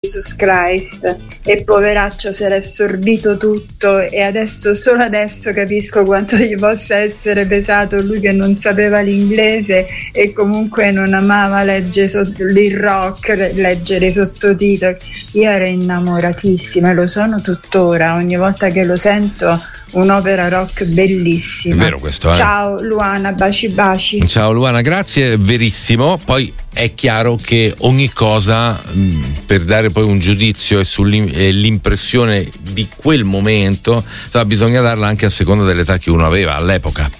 Jesus Christ, e poveraccio si era assorbito tutto, e adesso, solo adesso capisco quanto gli possa essere pesato, lui che non sapeva l'inglese e comunque non amava leggere il rock, leggere i sottotitoli. Io ero innamoratissima e lo sono tuttora, ogni volta che lo sento un'opera rock bellissima. È vero questo, Ciao Luana, baci baci. Ciao Luana, grazie, verissimo. Poi è chiaro che ogni cosa, per dare poi un giudizio e sull'impressione di quel momento, bisogna darla anche a seconda dell'età che uno aveva all'epoca,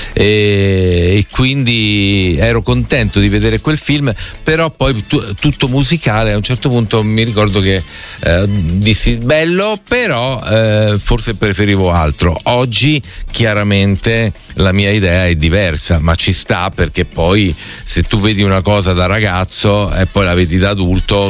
e quindi ero contento di vedere quel film, però poi tutto musicale. A un certo punto mi ricordo che dissi bello, però forse preferivo altro. Oggi chiaramente la mia idea è diversa, ma ci sta, perché poi se tu vedi una cosa da ragazzo e poi la vedi da adulto,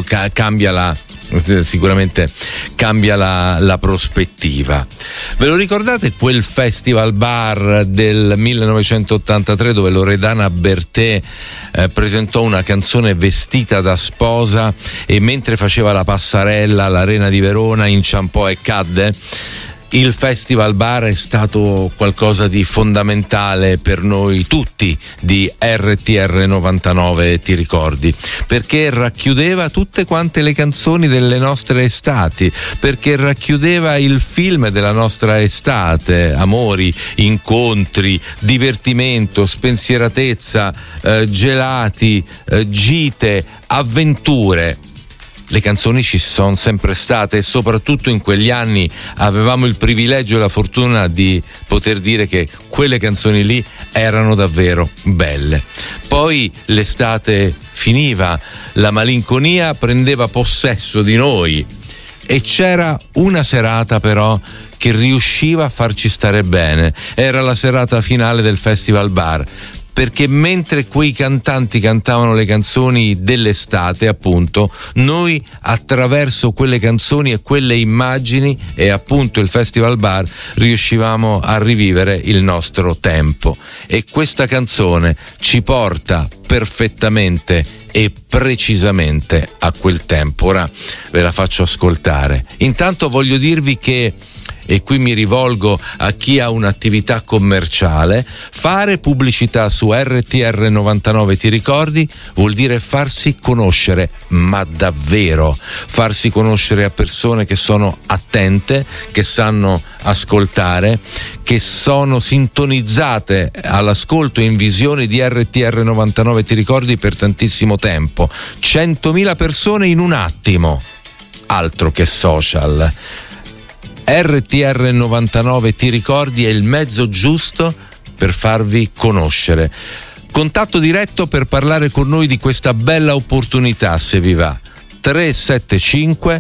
sicuramente cambia la prospettiva. Ve lo ricordate quel festival bar del 1983 dove Loredana Bertè presentò una canzone vestita da sposa e mentre faceva la passarella all'Arena di Verona inciampò e cadde? Il Festival Bar è stato qualcosa di fondamentale per noi tutti di RTR 99, ti ricordi? Perché racchiudeva tutte quante le canzoni delle nostre estati, perché racchiudeva il film della nostra estate: amori, incontri, divertimento, spensieratezza, gelati, gite, avventure. Le canzoni ci sono sempre state e soprattutto in quegli anni avevamo il privilegio e la fortuna di poter dire che quelle canzoni lì erano davvero belle. Poi l'estate finiva, la malinconia prendeva possesso di noi e c'era una serata però che riusciva a farci stare bene. Era la serata finale del Festival Bar, perché mentre quei cantanti cantavano le canzoni dell'estate, appunto, noi attraverso quelle canzoni e quelle immagini e appunto il Festival Bar riuscivamo a rivivere il nostro tempo, e questa canzone ci porta perfettamente e precisamente a quel tempo. Ora ve la faccio ascoltare. Intanto voglio dirvi che, e qui mi rivolgo a chi ha un'attività commerciale, fare pubblicità su RTR 99, ti ricordi? Vuol dire farsi conoscere, ma davvero farsi conoscere a persone che sono attente, che sanno ascoltare, che sono sintonizzate all'ascolto e in visione di RTR 99, ti ricordi, per tantissimo tempo. 100.000 persone in un attimo, altro che social. RTR 99, ti ricordi, è il mezzo giusto per farvi conoscere. Contatto diretto per parlare con noi di questa bella opportunità, se vi va. 375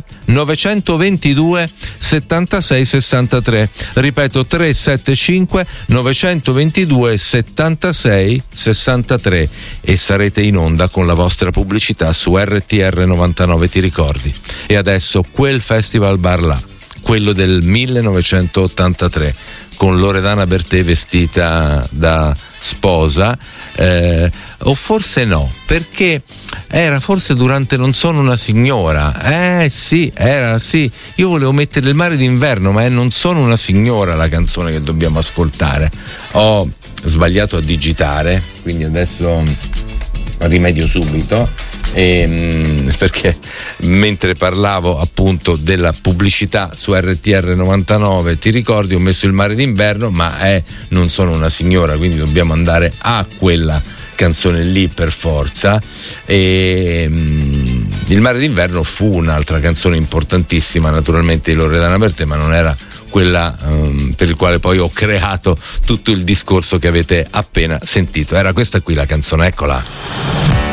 922 76 63. Ripeto, 375 922 76 63, e sarete in onda con la vostra pubblicità su RTR 99, ti ricordi. E adesso quel Festival Bar là, quello del 1983, con Loredana Bertè vestita da sposa, o forse no, perché era forse durante Non sono una signora. Sì, era sì. Io volevo mettere Il mare d'inverno, ma è Non sono una signora la canzone che dobbiamo ascoltare. Ho sbagliato a digitare, quindi adesso rimedio subito. Perché mentre parlavo appunto della pubblicità su RTR 99, ti ricordi, ho messo Il mare d'inverno, ma Non sono una signora, quindi dobbiamo andare a quella canzone lì per forza. E Il mare d'inverno fu un'altra canzone importantissima, naturalmente, di Loredana Bertè, ma non era quella per il quale poi ho creato tutto il discorso che avete appena sentito. Era questa qui la canzone, eccola.